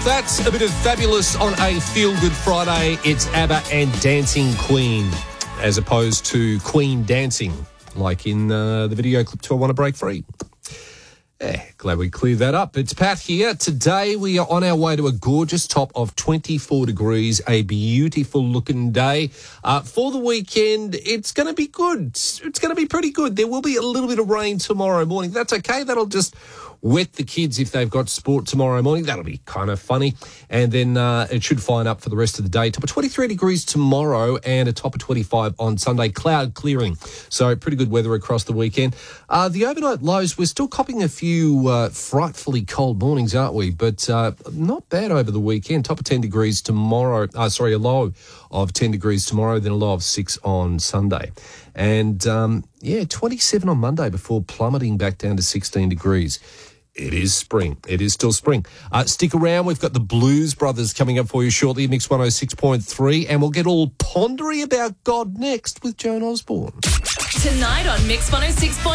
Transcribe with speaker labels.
Speaker 1: That's a bit of fabulous on a feel-good Friday. It's ABBA and Dancing Queen, as opposed to Queen dancing, like in the video clip to I Want to Break Free. Yeah, glad we cleared that up. It's Pat here. Today we are on our way to a gorgeous top of 24 degrees, a beautiful looking day. For the weekend, it's going to be good. It's going to be pretty good. There will be a little bit of rain tomorrow morning. That's okay. That'll just wet the kids if they've got sport tomorrow morning. That'll be kind of funny. And then it should fine up for the rest of the day. Top of 23 degrees tomorrow and a top of 25 on Sunday. Cloud clearing. So pretty good weather across the weekend. The overnight lows, we're still copping a few frightfully cold mornings, aren't we? But not bad over the weekend. Top of 10 degrees tomorrow. A low of 10 degrees tomorrow, then a low of 6 on Sunday. And, 27 on Monday before plummeting back down to 16 degrees. It is spring. It is still spring. Stick around. We've got the Blues Brothers coming up for you shortly, Mix 106.3, and we'll get all pondery about God next with Joan Osborne.
Speaker 2: Tonight on Mix 106.3.